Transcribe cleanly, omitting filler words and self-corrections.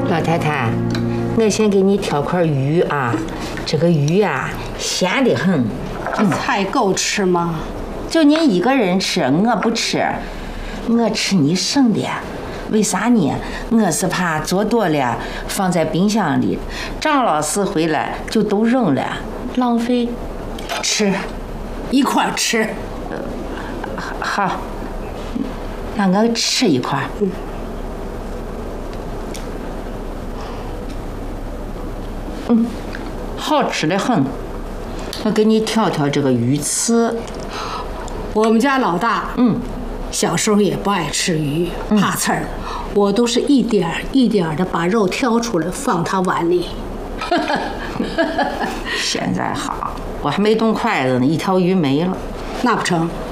老太太，我先给你挑块鱼啊，这个鱼啊咸得很。 这菜够吃吗？ 就您一个人吃，我不吃，我吃你剩的。为啥呢？我是怕做多了放在冰箱里，张老师回来就都扔了，浪费。 吃，一块吃。 好，那我吃一块。好吃的很。我给你挑挑这个鱼刺。 我们家老大，小时候也不爱吃鱼，怕刺儿，我都是一点一点的把肉挑出来放他碗里。 现在好，我还没动筷子呢，一条鱼没了。 那不成，